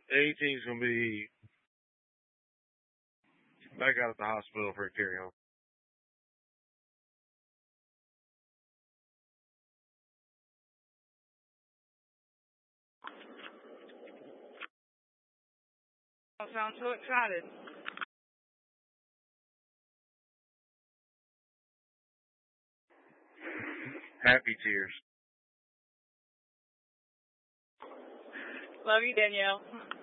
18's gonna be back out at the hospital for a carry home. I sound so excited. Happy tears. Love you, Danielle.